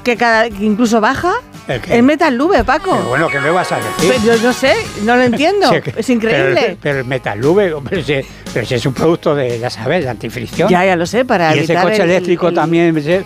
que incluso baja. El Metalube, Paco. Pero bueno, ¿qué me vas a decir? Yo no sé, no lo entiendo. Sí, es increíble. Pero el Metalube, pero si es un producto de, ya sabes, de antifricción. Ya lo sé, para y evitar ese coche eléctrico también